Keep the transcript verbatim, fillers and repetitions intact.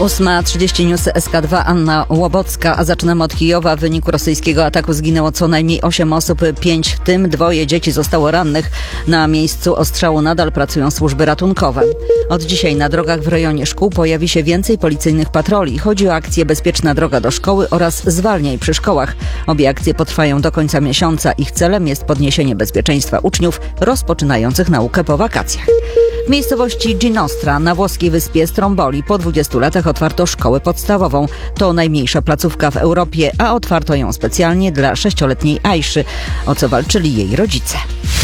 ósma trzydzieści newsy S K dwa, Anna Łobocka, a zaczynamy od Kijowa. W wyniku rosyjskiego ataku zginęło co najmniej osiem osób, pięć w tym dwoje dzieci zostało rannych. Na miejscu ostrzału nadal pracują służby ratunkowe. Od dzisiaj na drogach w rejonie szkół pojawi się więcej policyjnych patroli. Chodzi o akcję Bezpieczna droga do szkoły oraz Zwalniaj przy szkołach. Obie akcje potrwają do końca miesiąca. Ich celem jest podniesienie bezpieczeństwa uczniów rozpoczynających naukę po wakacjach. W miejscowości Ginostra na włoskiej wyspie Stromboli po dwudziestu latach otwarto szkołę podstawową. To najmniejsza placówka w Europie, a otwarto ją specjalnie dla sześcioletniej Ajszy, o co walczyli jej rodzice.